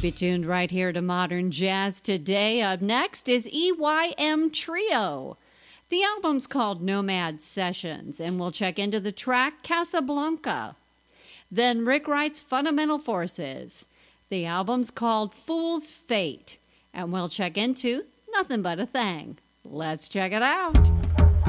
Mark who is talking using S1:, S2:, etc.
S1: Keep it tuned right here to Modern Jazz today. Up next is EYM Trio. The album's called Nomad Sessions, and we'll check into the track Casablanca. Then Rick Wright's Fundamental Forces. The album's called Fool's Fate, and we'll check into Nothing But a Thing. Let's check it out.